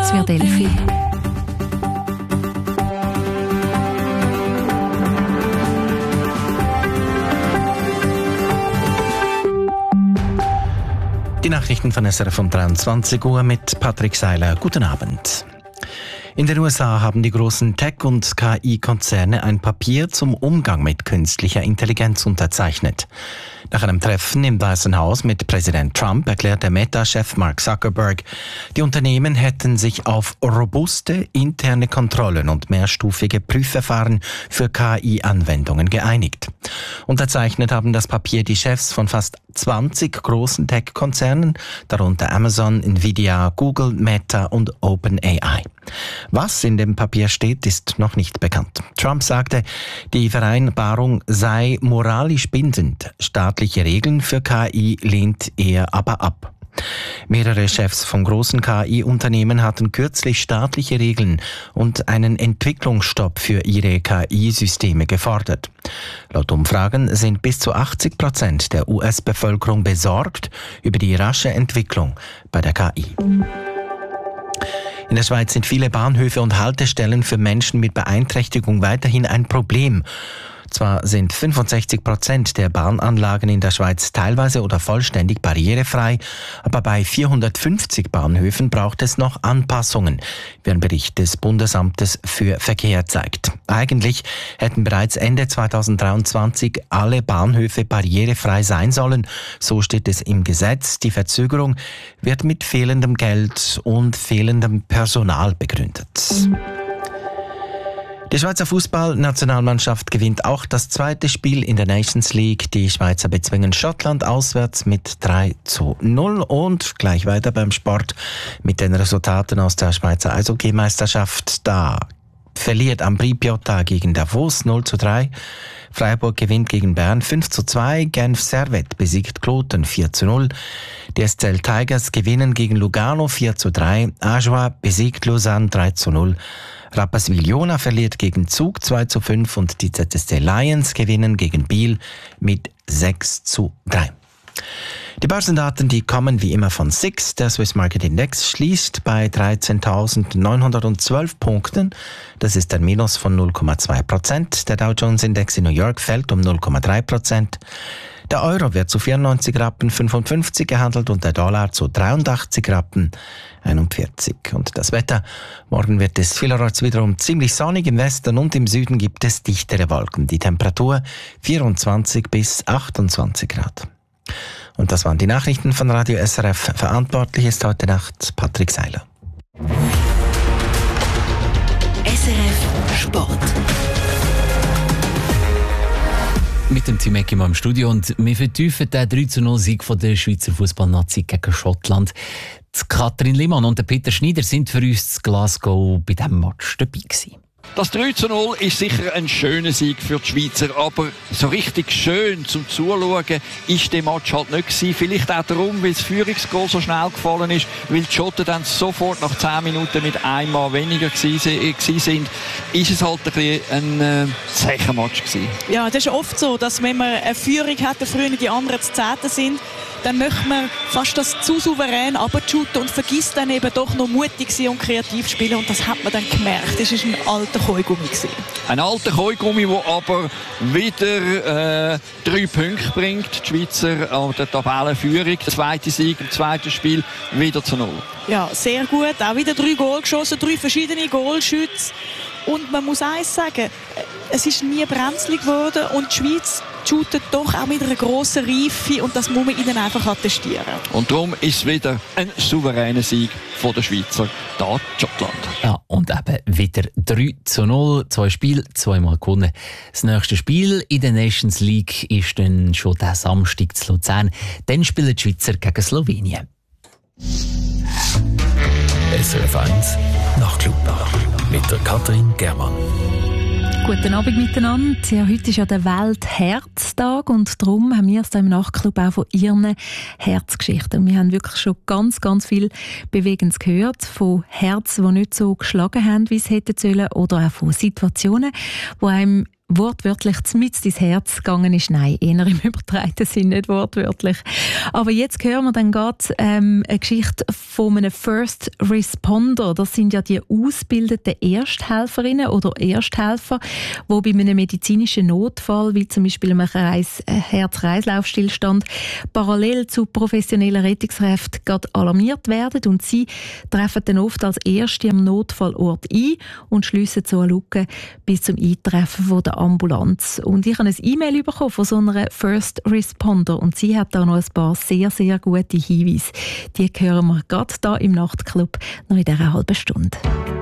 Es wird 11. Die Nachrichten von SRF um 23 Uhr mit Patrick Seiler. Guten Abend. In den USA haben die großen Tech- und KI-Konzerne ein Papier zum Umgang mit künstlicher Intelligenz unterzeichnet. Nach einem Treffen im Weißen Haus mit Präsident Trump erklärte Meta-Chef Mark Zuckerberg, die Unternehmen hätten sich auf robuste interne Kontrollen und mehrstufige Prüfverfahren für KI-Anwendungen geeinigt. Unterzeichnet haben das Papier die Chefs von fast 20 großen Tech-Konzernen, darunter Amazon, Nvidia, Google, Meta und OpenAI. Was in dem Papier steht, ist noch nicht bekannt. Trump sagte, die Vereinbarung sei moralisch bindend. Staatliche Regeln für KI lehnt er aber ab. Mehrere Chefs von großen KI-Unternehmen hatten kürzlich staatliche Regeln und einen Entwicklungsstopp für ihre KI-Systeme gefordert. Laut Umfragen sind bis zu 80% der US-Bevölkerung besorgt über die rasche Entwicklung bei der KI. In der Schweiz sind viele Bahnhöfe und Haltestellen für Menschen mit Beeinträchtigung weiterhin ein Problem. Zwar sind 65% der Bahnanlagen in der Schweiz teilweise oder vollständig barrierefrei, aber bei 450 Bahnhöfen braucht es noch Anpassungen, wie ein Bericht des Bundesamtes für Verkehr zeigt. Eigentlich hätten bereits Ende 2023 alle Bahnhöfe barrierefrei sein sollen, so steht es im Gesetz. Die Verzögerung wird mit fehlendem Geld und fehlendem Personal begründet. Die Schweizer Fußballnationalmannschaft gewinnt auch das zweite Spiel in der Nations League. Die Schweizer bezwingen Schottland auswärts mit 3:0 und gleich weiter beim Sport mit den Resultaten aus der Schweizer Eishockey-Meisterschaft. Da verliert Ambri Piotta gegen Davos 0:3. Freiburg gewinnt gegen Bern 5:2. Genf Servette besiegt Kloten 4:0. Die SCL Tigers gewinnen gegen Lugano 4:3. Ajoie besiegt Lausanne 3:0. Rapperswil-Jona verliert gegen Zug 2:5 und die ZSC Lions gewinnen gegen Biel mit 6:3. Die Börsendaten, die kommen wie immer von SIX. Der Swiss Market Index schließt bei 13.912 Punkten. Das ist ein Minus von 0,2%. Der Dow Jones Index in New York fällt um 0,3%. Der Euro wird zu 94 Rappen 55 gehandelt und der Dollar zu 83 Rappen 41. Und das Wetter: Morgen wird es vielerorts wiederum ziemlich sonnig. Im Westen und im Süden gibt es dichtere Wolken. Die Temperatur 24 bis 28 Grad. Und das waren die Nachrichten von Radio SRF. Verantwortlich ist heute Nacht Patrick Seiler. SRF Sport. Mit dem Team Eckimann im Studio und wir vertiefen den 3:0-Sieg von der Schweizer Fußballnazi gegen Schottland. Die Katrin Limann und der Peter Schneider sind für uns in Glasgow bei diesem Match dabei gewesen. Das 3:0 ist sicher ein schöner Sieg für die Schweizer, aber so richtig schön zum Zuschauen ist der Match halt nicht gewesen. Vielleicht auch darum, weil das Führungsgoal so schnell gefallen ist, weil die Schotten dann sofort nach 10 Minuten mit einem Mann weniger gewesen sind, ist es halt ein zäher Match gewesen. Ja, das ist oft so, dass wenn man eine Führung hat, früher die anderen zu 10. sind, dann möchte man fast das zu souverän runtershooten und vergisst dann eben doch noch mutig sein und kreativ spielen. Und das hat man dann gemerkt. Das war ein alter Kaugummi. Ein alter Kaugummi, der aber wieder 3 Punkte bringt. Die Schweizer an der Tabellenführung. Der zweite Sieg im zweiten Spiel wieder zu 0. Ja, sehr gut. Auch wieder 3 Goal geschossen, 3 verschiedene Goalschütze. Und man muss eins sagen, es ist nie brenzlig geworden und die Schweiz shootet doch auch mit einer grossen Reife und das muss man ihnen einfach attestieren. Und darum ist es wieder ein souveräner Sieg von der Schweizer da in Schottland. Ja, und eben wieder 3:0, 2 Spiele, 2-mal gewonnen. Das nächste Spiel in der Nations League ist dann schon der Samstag zu Luzern. Dann spielen die Schweizer gegen Slowenien. SRF 1 Nachtclub mit der Katrin Germann. Guten Abend miteinander. Ja, heute ist ja der Weltherztag und darum haben wir es im Nachtclub auch von Ihren Herzgeschichten. Wir haben wirklich schon ganz, ganz viel Bewegendes gehört, von Herzen, die nicht so geschlagen haben, wie es hätte sollen, oder auch von Situationen, die einem wortwörtlich mitten ins Herz gegangen ist. Nein, eher im übertragenen Sinn, nicht wortwörtlich. Aber jetzt hören wir dann gerade eine Geschichte von einem First Responder. Das sind ja die ausgebildeten Ersthelferinnen oder Ersthelfer, die bei einem medizinischen Notfall, wie zum Beispiel einem Herz-Kreislauf-Stillstand, parallel zu professionellen Rettungskräften gerade alarmiert werden. Und sie treffen dann oft als Erste am Notfallort ein und schliessen so eine Lücke bis zum Eintreffen von der Ambulanz. Und ich habe ein E-Mail bekommen von so einer First Responder und sie hat da noch ein paar sehr, sehr gute Hinweise. Die hören wir gerade hier im Nachtclub noch in dieser halben Stunde.